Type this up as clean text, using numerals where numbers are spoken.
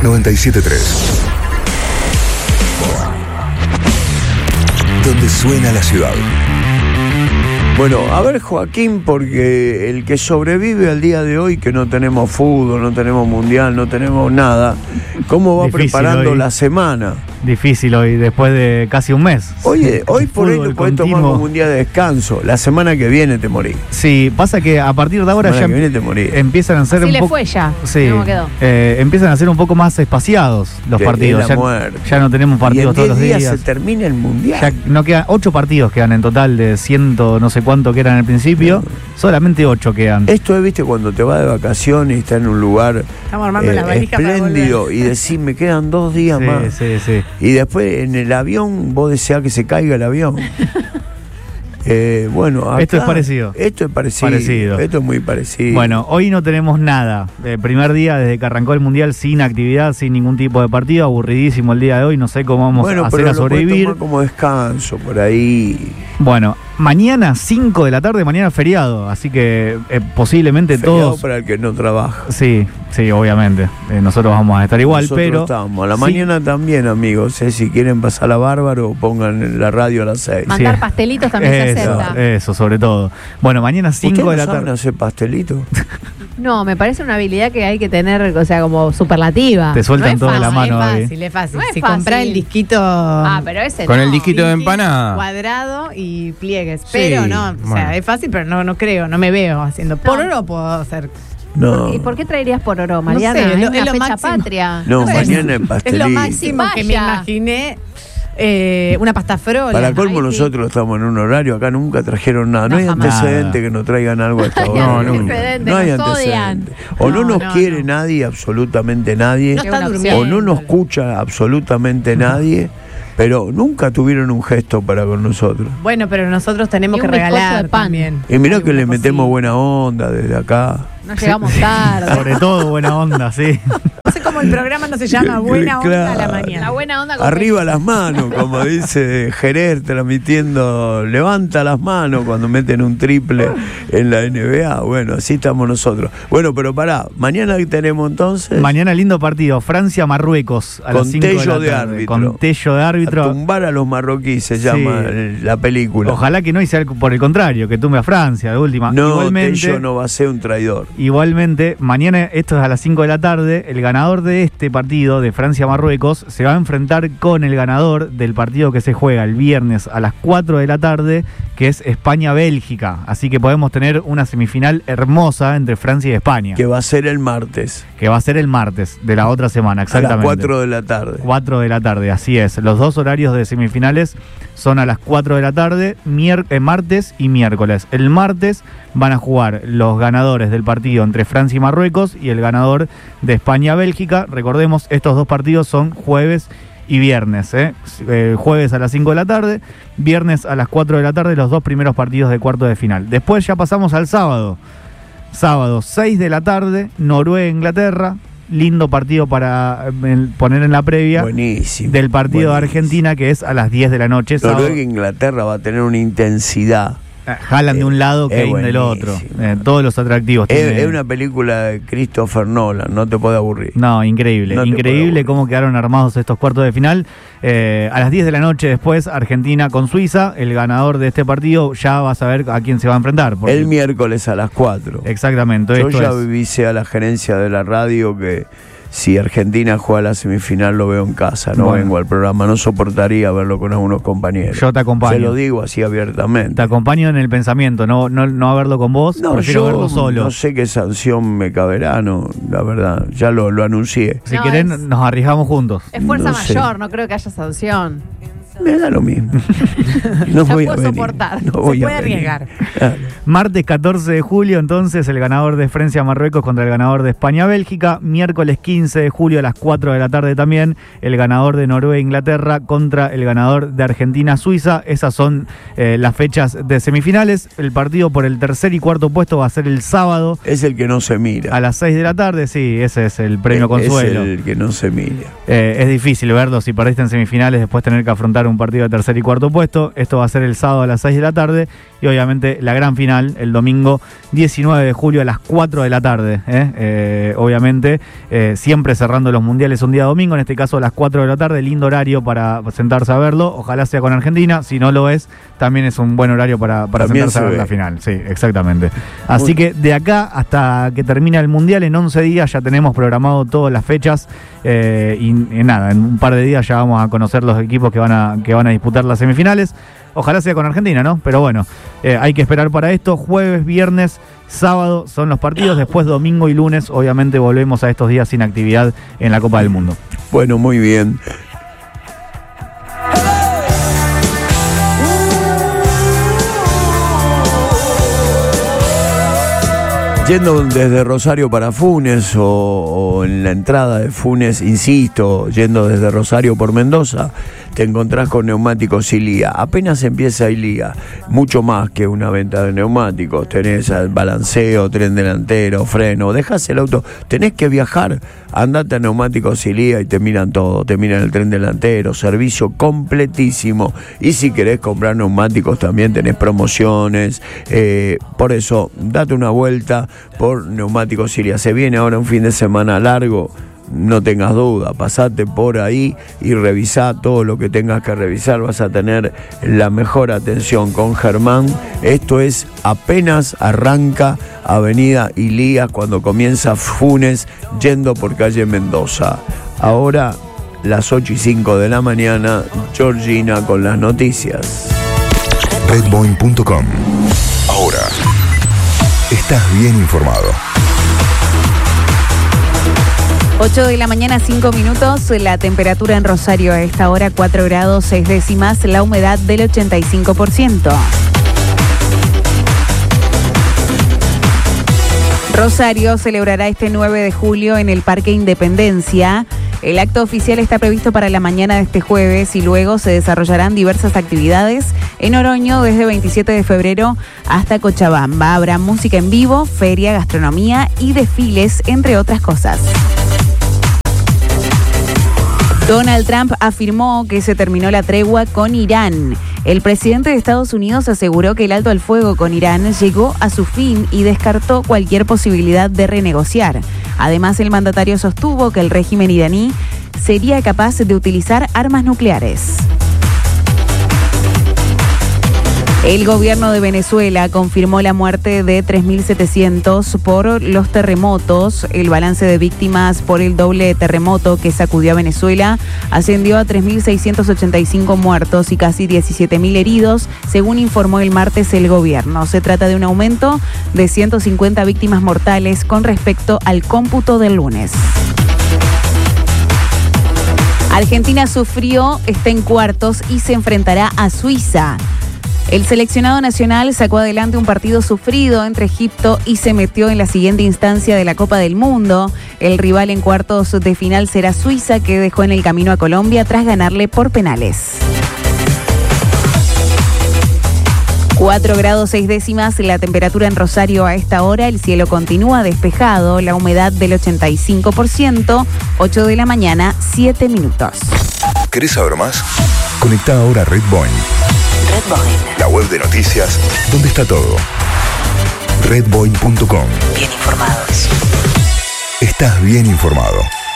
97.3. Donde suena la ciudad. Bueno, a ver, Joaquín, porque el que sobrevive al día de hoy, que no tenemos fútbol, no tenemos mundial, no tenemos nada, ¿cómo va Difícil preparando hoy. la semana? Difícil hoy, después de casi un mes. Oye, hoy por hoy Fútbol no podés tomar continuo. como un día de descanso. La semana que viene te morís. Sí, pasa que a partir de ahora La ya semana que viene te morís. empiezan a ser Así un le poco. fue ya. Sí, ¿Cómo quedó? empiezan a ser un poco más espaciados los Que partidos. es la Ya, muerte. ya no tenemos partidos y en todos 10 los días días. se termina el mundial. Ya no quedan 8 partidos quedan en total de 100 no sé cuánto que eran al principio. Solamente 8 quedan. Esto es, viste, cuando te vas de vacaciones y estás en un lugar Estamos armando la valija para espléndido y decís, me quedan 2 días Sí, más. sí, sí. Y después en el avión vos deseás que se caiga el avión. Bueno, acá, Esto es parecido. Esto es parecido. Parecido. Esto es muy parecido. Bueno, hoy no tenemos nada. Primer día desde que arrancó el Mundial sin actividad, sin ningún tipo de partido. Aburridísimo el día de hoy. No sé cómo vamos Bueno, a hacer pero a lo podés sobrevivir. tomar como descanso por ahí. Bueno, mañana 5 de la tarde, mañana feriado. Así que posiblemente Feriado todos... para el que no trabaja. Sí, sí, obviamente. Nosotros vamos a estar igual, Nosotros pero... estamos. A la sí. mañana también, amigos. Si quieren pasar la bárbaro, pongan en la radio a las 6. Mandar pastelitos también se acepta. Eso, sobre todo. Bueno, mañana 5 de la ¿Ustedes no saben tarde. hacer pastelitos? No, me parece una habilidad que hay que tener, o sea, como superlativa. Te sueltan No es todo de la fácil. mano ahí. Es fácil. No es Si fácil. comprás el disquito Pero ese Con no. el disquito de empanada. cuadrado y pliegues. Pero no, o bueno. sea, es fácil, pero no creo, no me veo haciendo. Por oro puedo hacer. No. ¿Y por qué traerías pororó, Mariana? sé, es es una lo fecha máximo. patria. No, sé, mañana en Es pastelito. lo máximo que me Vaya. imaginé. Una pasta frola. Para colmo Ay, sí. nosotros estamos en un horario, acá nunca trajeron nada. No, No, hay jamás. antecedente que nos traigan algo a esta hora. No, nunca. No hay Nos odian. antecedente. O no, No, nos no, quiere no. nadie, absolutamente nadie. No está Una durmiendo. O no nos escucha absolutamente nadie. Pero nunca tuvieron un gesto para con nosotros. Bueno, pero nosotros tenemos Y que un bizcocho regalar de pan. también. Y mirá que Alguna le metemos cosita. buena onda desde acá. No llegamos tarde. Sobre todo buena onda, sí. No sé cómo el programa no se llama Buena Onda a la Mañana. La buena onda con Arriba las manos, como dice Jerez transmitiendo, levanta las manos cuando meten un triple en la NBA. Bueno, así estamos nosotros. Bueno, pero pará, mañana tenemos entonces Mañana lindo partido, Francia-Marruecos a las Con 5 de la tello tarde. de árbitro. Con tello de a árbitro. tumbar a los marroquíes se Sí. llama la película. Ojalá que no, y sea por el contrario, que tumbe a Francia de última. No, Igualmente, Tello no va a ser un traidor. Igualmente, mañana, esto es a las 5 de la tarde, el ganador de este partido de Francia-Marruecos se va a enfrentar con el ganador del partido que se juega el viernes a las 4 de la tarde, que es España-Bélgica. Así que podemos tener una semifinal hermosa entre Francia y España, Que va a ser el martes, que va a ser el martes de la otra semana, a exactamente. las 4 de la tarde. 4 de la tarde, así es. Los dos horarios de semifinales son a las 4 de la tarde, martes y miércoles. El martes van a jugar los ganadores del partido entre Francia y Marruecos y el ganador de España-Bélgica. Recordemos, estos dos partidos son jueves y viernes. Jueves a las 5 de la tarde, viernes a las 4 de la tarde, los dos primeros partidos de cuarto de final. Después ya pasamos al sábado. Sábado, 6 de la tarde, Noruega-Inglaterra. Lindo partido para poner en la previa Buenísimo. del partido de buenísimo. Argentina, que es a las 10 de la noche. sábado. Noruega e Inglaterra va a tener una intensidad. Jalan de un lado, Kane del otro. buenísimo. Todos los atractivos. tiene. Es una película de Christopher Nolan, no te puede aburrir. No, increíble. No te puedo Increíble aburrir. cómo quedaron armados estos cuartos de final. A las 10 de la noche después, Argentina con Suiza. El ganador de este partido ya va a saber a quién se va a enfrentar. porque- El miércoles a las 4. Exactamente. Yo esto ya es- avisé a la gerencia de la radio que si Argentina juega la semifinal lo veo en casa, no Bueno. vengo al programa, no soportaría verlo con algunos compañeros. Yo te acompaño. Se lo digo así abiertamente. Te acompaño en el pensamiento, no a verlo con vos, No, prefiero yo verlo solo. no sé qué sanción me caberá, no, la verdad, ya lo anuncié. Si No, querés, es- nos arriesgamos juntos. Es fuerza No sé. mayor, no creo que haya sanción. Me da lo mismo. No Ya voy a puedo venir. soportar. No Se voy a puede venir. arriesgar. Claro. Martes 14 de julio, entonces, el ganador de Francia-Marruecos contra el ganador de España-Bélgica. Miércoles 15 de julio a las 4 de la tarde también, el ganador de Noruega-Inglaterra contra el ganador de Argentina-Suiza. Esas son las fechas de semifinales. El partido por el tercer y cuarto puesto va a ser el sábado Es el que no se mira. a las 6 de la tarde. Sí, ese es el premio consuelo. Es el que no se mira. Es difícil verlo si perdiste en semifinales, después tener que afrontar un partido de tercer y cuarto puesto. Esto va a ser el sábado a las 6 de la tarde y obviamente la gran final el domingo 19 de julio a las 4 de la tarde. Obviamente siempre cerrando los mundiales un día domingo, en este caso a las 4 de la tarde, lindo horario para sentarse a verlo. Ojalá sea con Argentina, si no lo es, también es un buen horario para sentarse a ver la final. Sí, exactamente. Así que de acá hasta que termine el mundial, en 11 días ya tenemos programado todas las fechas y nada, en un par de días ya vamos a conocer los equipos que van a disputar las semifinales. Ojalá sea con Argentina, ¿no? Pero bueno, hay que esperar para esto. Jueves, viernes, sábado son los partidos. Después domingo y lunes, obviamente, volvemos a estos días sin actividad en la Copa del Mundo. Bueno, muy bien. Yendo desde Rosario para Funes o en la entrada de Funes, insisto, yendo desde Rosario por Mendoza, te encontrás con Neumáticos Ilía. Apenas empieza Ilía, mucho más que una venta de neumáticos. Tenés el balanceo, tren delantero, freno, dejás el auto, tenés que viajar, andate a Neumáticos Ilía y te miran todo, te miran el tren delantero, servicio completísimo. Y si querés comprar neumáticos también tenés promociones, por eso date una vuelta por Neumáticos Ilía. Se viene ahora un fin de semana largo, no tengas duda, pasate por ahí y revisá todo lo que tengas que revisar. Vas a tener la mejor atención con Germán. Esto es apenas arranca Avenida Ilía, cuando comienza Funes, yendo por calle Mendoza. Ahora, las 8:05 de la mañana, Georgina con las noticias. Redboeing.com. Ahora estás bien informado. 8 de la mañana, 5 minutos, la temperatura en Rosario a esta hora 4 grados 6 décimas, la humedad del 85%. Rosario celebrará este 9 de julio en el Parque Independencia. El acto oficial está previsto para la mañana de este jueves y luego se desarrollarán diversas actividades en Oroño desde 27 de febrero hasta Cochabamba. Habrá música en vivo, feria, gastronomía y desfiles, entre otras cosas. Donald Trump afirmó que se terminó la tregua con Irán. El presidente de Estados Unidos aseguró que el alto al fuego con Irán llegó a su fin y descartó cualquier posibilidad de renegociar. Además, el mandatario sostuvo que el régimen iraní sería capaz de utilizar armas nucleares. El gobierno de Venezuela confirmó la muerte de 3.700 por los terremotos. El balance de víctimas por el doble terremoto que sacudió a Venezuela ascendió a 3.685 muertos y casi 17.000 heridos, según informó el martes el gobierno. Se trata de un aumento de 150 víctimas mortales con respecto al cómputo del lunes. Argentina sufrió, está en cuartos y se enfrentará a Suiza. El seleccionado nacional sacó adelante un partido sufrido entre Egipto y se metió en la siguiente instancia de la Copa del Mundo. El rival en cuartos de final será Suiza, que dejó en el camino a Colombia tras ganarle por penales. 4 grados 6 décimas la temperatura en Rosario a esta hora. El cielo continúa despejado, la humedad del 85%. 8 de la mañana, 7 minutos. ¿Querés saber más? Conecta ahora a Redboeing. Redboeing. La web de noticias, donde está todo. Redboeing.com. Bien informados. Estás bien informado.